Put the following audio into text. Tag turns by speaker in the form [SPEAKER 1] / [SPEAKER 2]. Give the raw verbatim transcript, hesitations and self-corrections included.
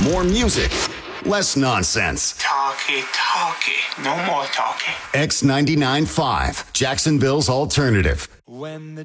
[SPEAKER 1] More music, less nonsense.
[SPEAKER 2] Talkie, talkie. No more talking.
[SPEAKER 1] X ninety-nine point five, Jacksonville's alternative.
[SPEAKER 2] When the